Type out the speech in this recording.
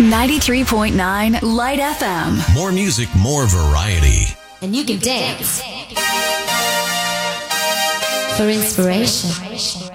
93.9 Light FM. More music, more variety. And you can dance for inspiration.